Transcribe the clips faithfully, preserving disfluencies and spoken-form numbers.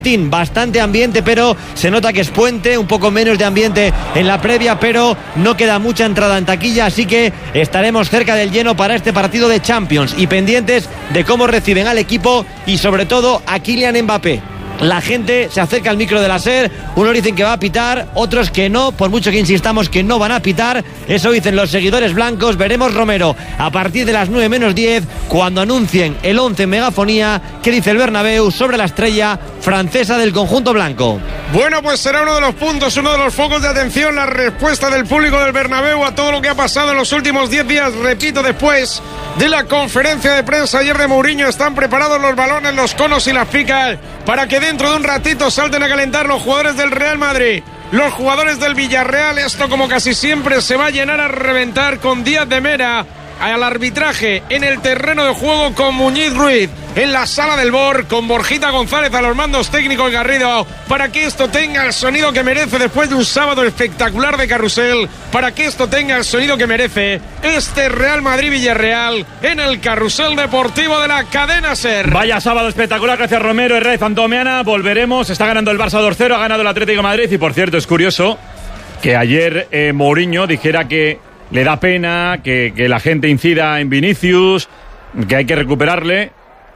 Bastante ambiente, pero se nota que es puente, un poco menos de ambiente en la previa, pero no queda mucha entrada en taquilla, así que estaremos cerca del lleno para este partido de Champions y pendientes de cómo reciben al equipo y sobre todo a Kylian Mbappé. La gente se acerca al micro de la SER, unos dicen que va a pitar, otros que no, por mucho que insistamos que no van a pitar, eso dicen los seguidores blancos. Veremos, Romero, a partir de las nueve menos diez, cuando anuncien el once en megafonía, qué dice el Bernabéu sobre la estrella francesa del conjunto blanco. Bueno, pues será uno de los puntos, uno de los focos de atención, la respuesta del público del Bernabéu a todo lo que ha pasado en los últimos diez días. Repito, después de la conferencia de prensa ayer de Mourinho, están preparados los balones, los conos y las picas para que dentro de un ratito salten a calentar los jugadores del Real Madrid, los jugadores del Villarreal. Esto, como casi siempre, se va a llenar a reventar con Díaz de Mera al arbitraje en el terreno de juego, con Muñiz Ruiz en la sala del B O R, con Borjita González a los mandos técnicos, Garrido, para que esto tenga el sonido que merece después de un sábado espectacular de carrusel, para que esto tenga el sonido que merece este Real Madrid-Villarreal en el carrusel deportivo de la cadena SER. Vaya sábado espectacular, gracias Romero, Herrera y Fantomeana. Volveremos, está ganando el Barça dos cero, ha ganado el Atlético de Madrid y, por cierto, es curioso que ayer eh, Mourinho dijera que le da pena que, que la gente incida en Vinicius, que hay que recuperarle,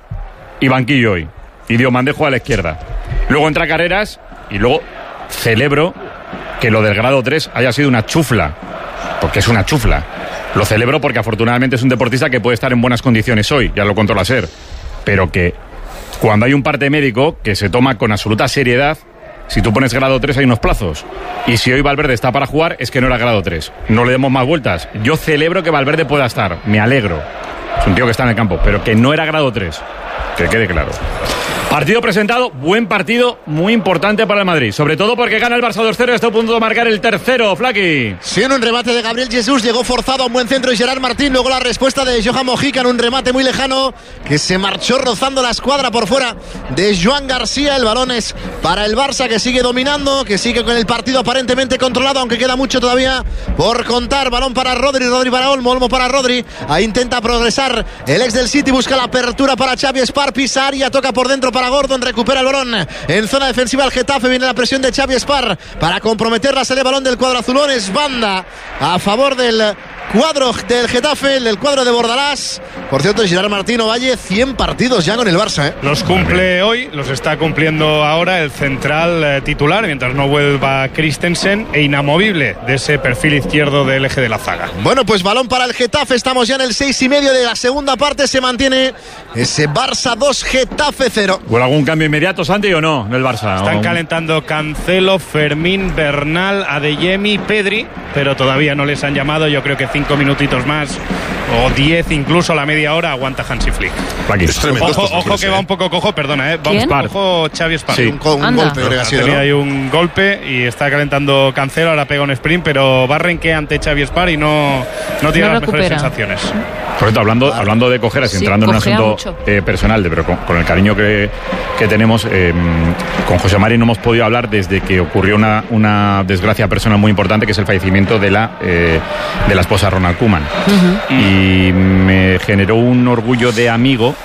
y banquillo hoy. Y dio Mandejo a la izquierda. Luego entra Carreras y luego celebro que lo del grado tres haya sido una chufla, porque es una chufla. Lo celebro porque afortunadamente es un deportista que puede estar en buenas condiciones hoy, ya lo contó la SER. Pero que cuando hay un parte médico que se toma con absoluta seriedad, si tú pones grado tres hay unos plazos. Y si hoy Valverde está para jugar, es que no era grado tres. No le demos más vueltas. Yo celebro que Valverde pueda estar. Me alegro. Es un tío que está en el campo, pero que no era grado tres. Que quede claro. Partido presentado, buen partido, muy importante para el Madrid, sobre todo porque gana el Barça dos cero y está a punto de marcar el tercero, Flaqui. Sí, en un remate de Gabriel Jesús, llegó forzado a un buen centro y Gerard Martín, luego la respuesta de Johan Mojica en un remate muy lejano que se marchó rozando la escuadra por fuera de Joan García. El balón es para el Barça, que sigue dominando, que sigue con el partido aparentemente controlado, aunque queda mucho todavía por contar. Balón para Rodri, Rodri para Olmo, Olmo para Rodri, ahí intenta progresar el ex del City, busca la apertura para Xavi Espar, pisa área, toca por dentro para Gordon, recupera el balón en zona defensiva el Getafe, viene la presión de Xavi Espar para comprometer la salida de balón del cuadro azulón, es banda a favor del cuadro del Getafe, del cuadro de Bordalás. Por cierto, Gerard Martín Ovalle, cien partidos ya con el Barça, ¿eh? Los cumple hoy, los está cumpliendo ahora el central eh, titular, mientras no vuelva Christensen, e inamovible de ese perfil izquierdo del eje de la zaga. Bueno, pues balón para el Getafe, estamos ya en el seis y medio de la segunda parte, se mantiene ese Barça dos, Getafe cero. ¿O algún cambio inmediato, Santi, o no, del Barça? Están ¿O... calentando Cancelo, Fermín, Bernal, Adeyemi, Pedri, pero todavía no les han llamado. Yo creo que cinco minutitos más o diez, incluso a la media hora, aguanta Hansi Flick. Ojo, ojo que va un poco cojo, perdona, ¿eh? Va un poco cojo Xavi Espar. Sí. Un, un golpe, creo que ha sido, Tenía ¿no? ahí un golpe y está calentando Cancelo, ahora pega un sprint, pero va a renquear ante Xavi Espar y no, no tiene no las recupera. mejores sensaciones. Por cierto, hablando, hablando de cojeras, Sí, entrando en un cojea asunto eh, personal, de, pero con, con el cariño que, que tenemos, eh, con José Mari no hemos podido hablar desde que ocurrió una, una desgracia personal muy importante, que es el fallecimiento de la, eh, de la esposa Ronald Koeman. Uh-huh. Y me generó un orgullo de amigo,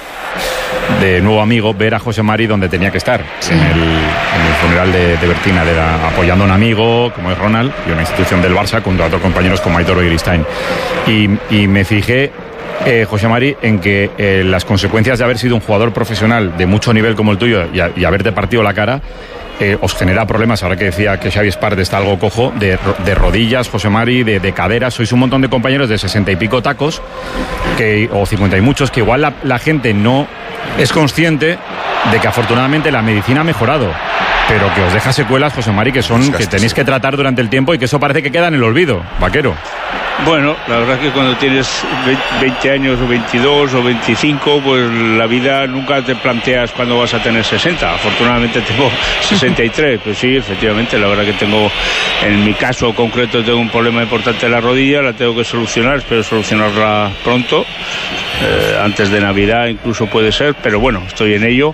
de nuevo amigo, ver a José Mari donde tenía que estar, sí. en, el, en el funeral de, de Bertina, de la, apoyando a un amigo como es Ronald y una institución del Barça, junto a otros compañeros como Aitor Begiristain. Y, y me fijé, Eh, José Mari, en que eh, las consecuencias de haber sido un jugador profesional de mucho nivel como el tuyo y, a, y haberte partido la cara, eh, os genera problemas. Ahora que decía que Xavi Espar está algo cojo, de, de rodillas, José Mari, de, de caderas. Sois un montón de compañeros de sesenta y pico tacos, que, o cincuenta y muchos, que igual la, la gente no es consciente de que afortunadamente la medicina ha mejorado, pero que os deja secuelas, José Mari, que son que tenéis que tratar durante el tiempo y que eso parece que queda en el olvido, Vaquero. Bueno, la verdad es que cuando tienes veinte años o veintidós o veinticinco, pues la vida nunca te planteas cuándo vas a tener sesenta. Afortunadamente tengo sesenta y tres, pues sí, efectivamente, la verdad que tengo, en mi caso concreto, tengo un problema importante en la rodilla, la tengo que solucionar, espero solucionarla pronto, eh, antes de Navidad incluso puede ser, pero bueno, estoy en ello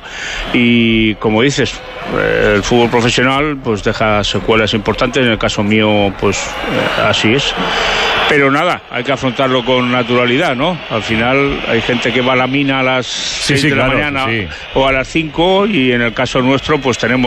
y como dices, eh, el fútbol profesional pues deja secuelas importantes, en el caso mío pues eh, así es. Pero nada, hay que afrontarlo con naturalidad, ¿no? Al final hay gente que va a la mina a las seis sí, sí, de la claro, mañana sí. o a las cinco, y en el caso nuestro pues tenemos